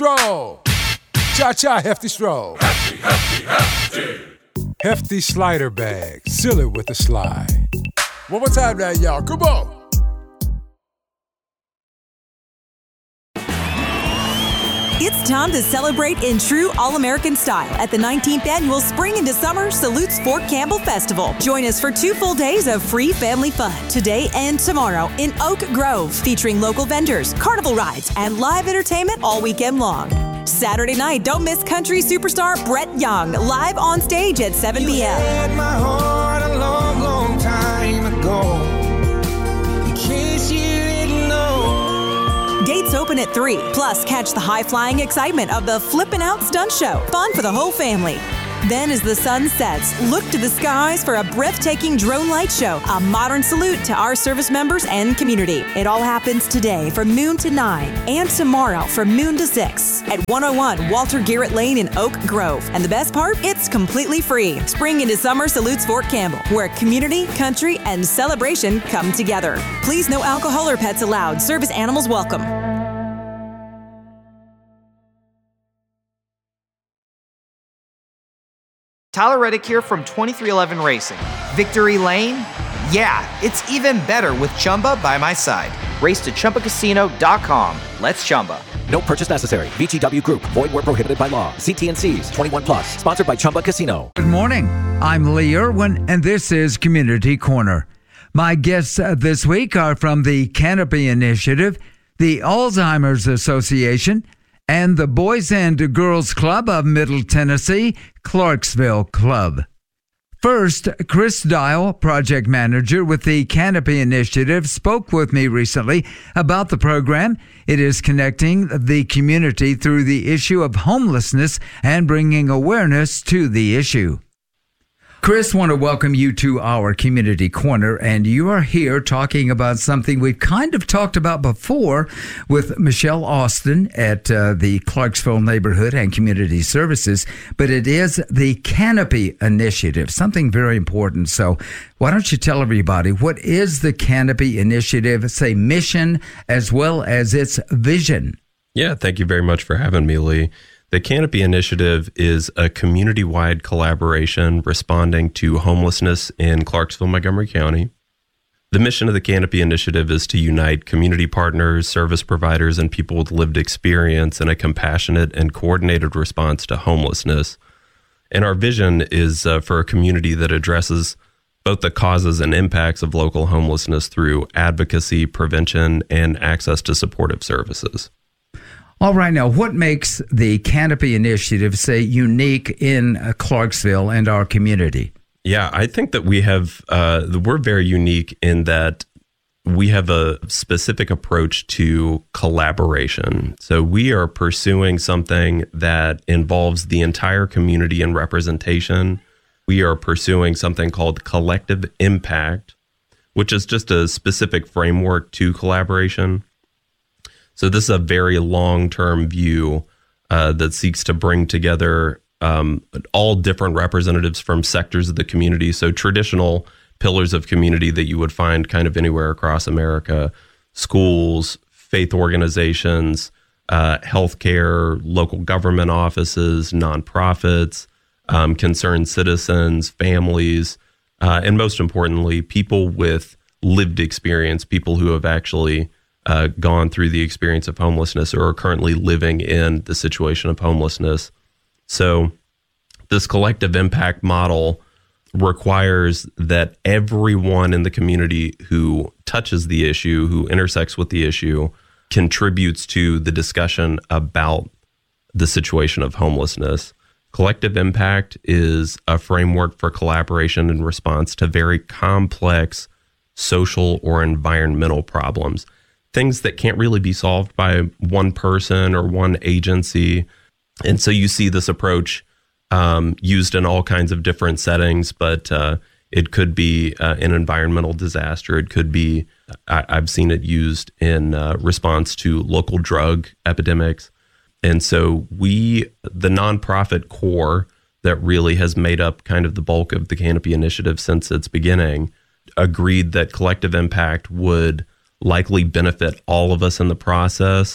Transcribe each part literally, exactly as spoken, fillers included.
Stroll. Cha-cha hefty stroll. Hefty, hefty, hefty. Hefty slider bag. Seal it with a slide. One more time now, y'all. Come on. It's time to celebrate in true All-American style at the nineteenth Annual Spring into Summer Salutes Fort Campbell Festival. Join us for two full days of free family fun today and tomorrow in Oak Grove, featuring local vendors, carnival rides, and live entertainment all weekend long. Saturday night, don't miss country superstar Brett Young, live on stage at seven p.m. You had my heart a long, long time ago. In case you didn't know. Gates open at three. Plus, catch the high-flying excitement of the Flippin' Out Stunt Show. Fun for the whole family. Then, as the sun sets, look to the skies for a breathtaking drone light show, a modern salute to our service members and community. It all happens today from noon to nine and tomorrow from noon to six at one oh one Walter Garrett Lane in Oak Grove. And the best part? It's completely free. Spring into Summer salutes Fort Campbell, where community, country, and celebration come together. Please, no alcohol or pets allowed. Service animals welcome. Tyler Reddick here from twenty-three eleven Racing. Victory Lane? Yeah, it's even better with Chumba by my side. Race to Chumba Casino dot com. Let's Chumba. No purchase necessary. V G W Group. Void where prohibited by law. See T and C's. twenty-one plus. Sponsored by Chumba Casino. Good morning. I'm Lee Irwin, and this is Community Corner. My guests this week are from the Canopy Initiative, the Alzheimer's Association, and the Boys and Girls Club of Middle Tennessee, Clarksville Club. First, Chris Dial, project manager with the Canopy Initiative, spoke with me recently about the program. It is connecting the community through the issue of homelessness and bringing awareness to the issue. Chris, want to welcome you to our Community Corner, and you are here talking about something we've kind of talked about before with Michelle Austin at uh, the Clarksville Neighborhood and Community Services, but it is the Canopy Initiative, something very important. So why don't you tell everybody, what is the Canopy Initiative, say mission, as well as its vision? Yeah, thank you very much for having me, Lee. The Canopy Initiative is a community-wide collaboration responding to homelessness in Clarksville, Montgomery County. The mission of the Canopy Initiative is to unite community partners, service providers, and people with lived experience in a compassionate and coordinated response to homelessness. And our vision is uh, for a community that addresses both the causes and impacts of local homelessness through advocacy, prevention, and access to supportive services. All right, now, what makes the Canopy Initiative, say, unique in uh, Clarksville and our community? Yeah, I think that we have, uh, we're very unique in that we have a specific approach to collaboration. So we are pursuing something that involves the entire community and representation. We are pursuing something called collective impact, which is just a specific framework to collaboration. So this is a very long-term view uh, that seeks to bring together um, all different representatives from sectors of the community. So traditional pillars of community that you would find kind of anywhere across America: schools, faith organizations, uh, healthcare, local government offices, nonprofits, um, concerned citizens, families, uh, and most importantly, people with lived experience, people who have actually Uh, gone through the experience of homelessness or are currently living in the situation of homelessness. So this collective impact model requires that everyone in the community who touches the issue, who intersects with the issue, contributes to the discussion about the situation of homelessness. Collective impact is a framework for collaboration in response to very complex social or environmental problems. Things that can't really be solved by one person or one agency. And so you see this approach um, used in all kinds of different settings, but uh, it could be uh, an environmental disaster. It could be, I, I've seen it used in uh, response to local drug epidemics. And so we, the nonprofit core that really has made up kind of the bulk of the Canopy Initiative since its beginning, agreed that collective impact would likely benefit all of us in the process,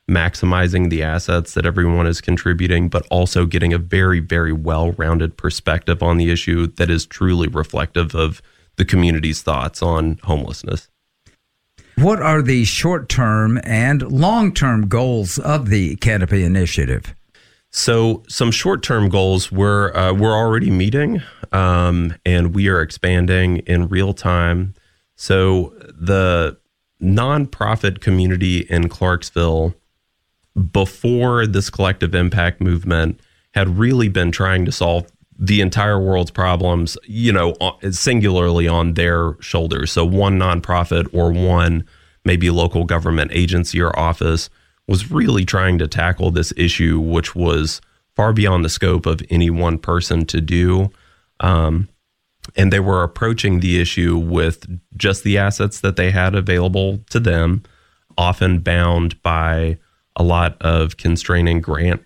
maximizing the assets that everyone is contributing, but also getting a very, very well-rounded perspective on the issue that is truly reflective of the community's thoughts on homelessness. What are the short-term and long-term goals of the Canopy Initiative? So some short-term goals we're, uh, we're already meeting, um, and we are expanding in real time. So the nonprofit community in Clarksville, before this collective impact movement, had really been trying to solve the entire world's problems, you know, singularly on their shoulders. So one nonprofit or one maybe local government agency or office was really trying to tackle this issue, which was far beyond the scope of any one person to do. Um, and they were approaching the issue with just the assets that they had available to them, often bound by a lot of constraining grant